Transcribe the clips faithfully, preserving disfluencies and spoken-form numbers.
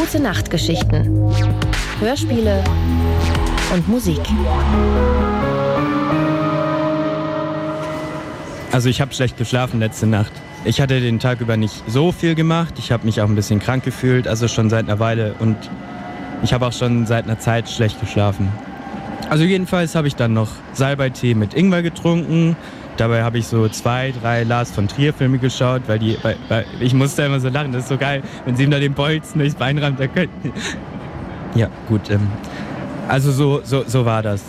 Gute-Nacht-Geschichten, Hörspiele und Musik. Also ich habe schlecht geschlafen letzte Nacht. Ich hatte den Tag über nicht so viel gemacht. Ich habe mich auch ein bisschen krank gefühlt, also schon seit einer Weile. Und ich habe auch schon seit einer Zeit schlecht geschlafen. Also jedenfalls habe ich dann noch Salbeitee mit Ingwer getrunken. Dabei habe ich so zwei, drei Lars von Trier Filme geschaut, weil die, weil, weil ich musste immer so lachen, das ist so geil, wenn sie ihm da den Bolzen durchs Bein rammt, da könnten. Ja, gut, ähm, also so, so, so war das.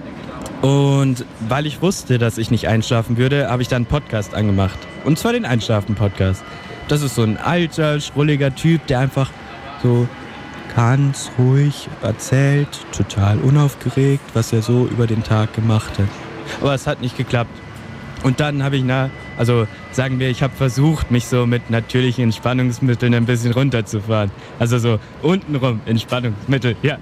Und weil ich wusste, dass ich nicht einschlafen würde, habe ich dann einen Podcast angemacht. Und zwar den Einschlafen-Podcast. Das ist so ein alter, schrulliger Typ, der einfach so ganz ruhig erzählt, total unaufgeregt, was er so über den Tag gemacht hat. Aber es hat nicht geklappt. Und dann habe ich, na, also sagen wir, ich habe versucht, mich so mit natürlichen Entspannungsmitteln ein bisschen runterzufahren. Also so untenrum Entspannungsmittel, ja.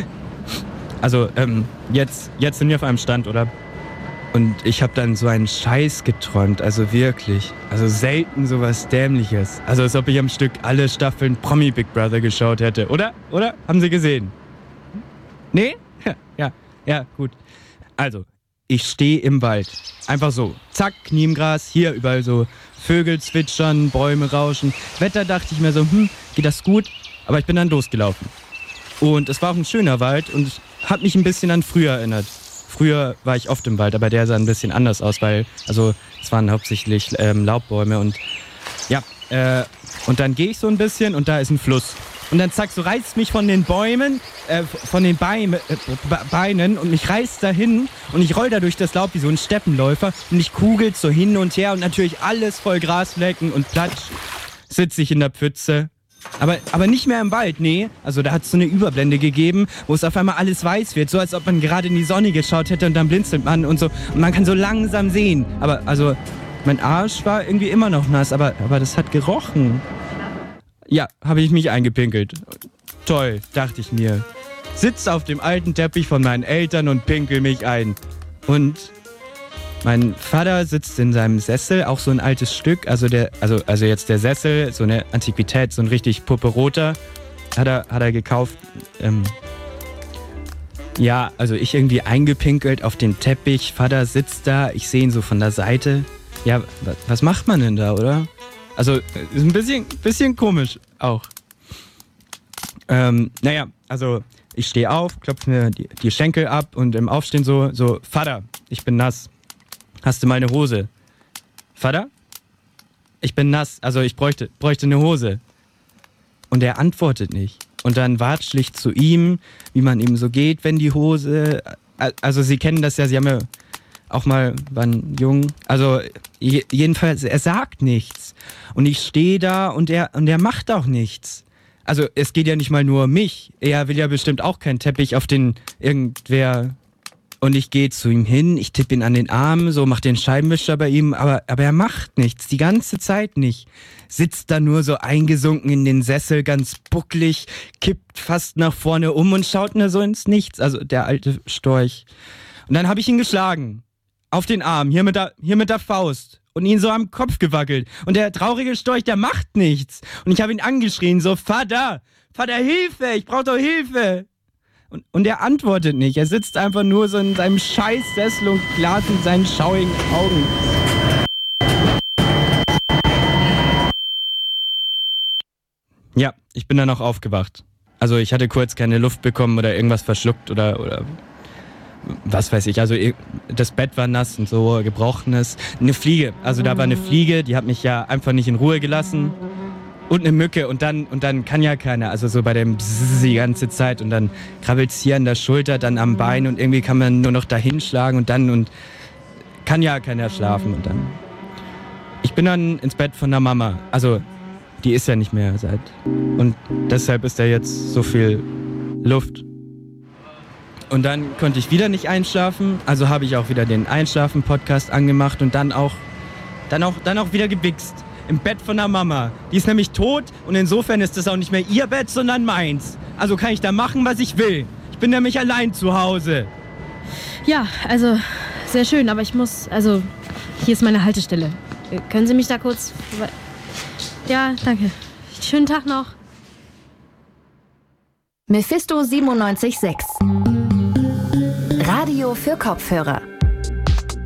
Also ähm, jetzt, jetzt sind wir auf einem Stand, oder? Und ich habe dann so einen Scheiß geträumt, also wirklich. Also selten sowas Dämliches. Also als ob ich am Stück alle Staffeln Promi Big Brother geschaut hätte, oder? Oder? Haben Sie gesehen? Nee? Ja, ja, gut. Also, ich stehe im Wald. Einfach so. Zack, Knie im Gras. Hier überall so Vögel zwitschern, Bäume rauschen. Wetter dachte ich mir so, hm, geht das gut? Aber ich bin dann losgelaufen. Und es war auch ein schöner Wald und hat mich ein bisschen an früher erinnert. Früher war ich oft im Wald, aber der sah ein bisschen anders aus, weil, also es waren hauptsächlich ähm, Laubbäume und ja, äh, und dann gehe ich so ein bisschen und da ist ein Fluss. Und dann zack, so reißt mich von den Bäumen, äh, von den Beine, äh, Beinen und mich reißt dahin und ich roll da durch das Laub wie so ein Steppenläufer und ich kugel so hin und her und natürlich alles voll Grasflecken und platsch, sitze ich in der Pfütze. Aber, aber nicht mehr im Wald, nee. Also da hat es so eine Überblende gegeben, wo es auf einmal alles weiß wird. So als ob man gerade in die Sonne geschaut hätte und dann blinzelt man und so. Und man kann so langsam sehen. Aber also, mein Arsch war irgendwie immer noch nass, aber, aber das hat gerochen. Ja, habe ich mich eingepinkelt. Toll, dachte ich mir. Sitz auf dem alten Teppich von meinen Eltern und pinkel mich ein. Und mein Vater sitzt in seinem Sessel, auch so ein altes Stück, also der, also, also jetzt der Sessel, so eine Antiquität, so ein richtig pupperoter, hat er, hat er gekauft. Ähm, ja, also ich irgendwie eingepinkelt auf den Teppich, Vater sitzt da, ich sehe ihn so von der Seite. Ja, was macht man denn da, oder? Also, ist ein bisschen, bisschen komisch auch. Ähm, naja, also ich stehe auf, klopfe mir die, die Schenkel ab und im Aufstehen so, so, Vater, ich bin nass. Hast du mal eine Hose? Vater? Ich bin nass, also ich bräuchte, bräuchte eine Hose. Und er antwortet nicht. Und dann watschel ich zu ihm, wie man ihm so geht, wenn die Hose... Also Sie kennen das ja, Sie haben ja auch mal, waren jung. Also je, jedenfalls, er sagt nichts. Und ich stehe da und er, und er macht auch nichts. Also es geht ja nicht mal nur um mich. Er will ja bestimmt auch keinen Teppich, auf den irgendwer... Und ich gehe zu ihm hin, ich tippe ihn an den Arm, so mach den Scheibenwischer bei ihm, aber, aber er macht nichts, die ganze Zeit nicht. Sitzt da nur so eingesunken in den Sessel, ganz bucklig, kippt fast nach vorne um und schaut nur so ins Nichts, also der alte Storch. Und dann habe ich ihn geschlagen, auf den Arm, hier mit der, hier mit der Faust und ihn so am Kopf gewackelt. Und der traurige Storch, der macht nichts. Und ich habe ihn angeschrien, so, Vater, Vater, Hilfe, ich brauche doch Hilfe. Und, und er antwortet nicht. Er sitzt einfach nur so in seinem Scheißsessel und glast in seinen schaurigen Augen. Ja, ich bin dann auch aufgewacht. Also ich hatte kurz keine Luft bekommen oder irgendwas verschluckt oder, oder was weiß ich. Also das Bett war nass und so, gebrochenes. Eine Fliege, also da war eine Fliege, die hat mich ja einfach nicht in Ruhe gelassen. Und eine Mücke und dann, und dann kann ja keiner, also so bei dem Bzzz die ganze Zeit und dann krabbelt's hier an der Schulter, dann am Bein und irgendwie kann man nur noch dahin schlagen und dann und kann ja keiner schlafen und dann. Ich bin dann ins Bett von der Mama, also die ist ja nicht mehr seit und deshalb ist da jetzt so viel Luft. Und dann konnte ich wieder nicht einschlafen, also habe ich auch wieder den Einschlafen-Podcast angemacht und dann auch, dann auch, dann auch wieder gewichst. Im Bett von der Mama. Die ist nämlich tot und insofern ist das auch nicht mehr ihr Bett, sondern meins. Also kann ich da machen, was ich will. Ich bin nämlich allein zu Hause. Ja, also sehr schön, aber ich muss, also hier ist meine Haltestelle. Können Sie mich da kurz... Ja, danke. Schönen Tag noch. Mephisto siebenundneunzig Komma sechs. Radio für Kopfhörer.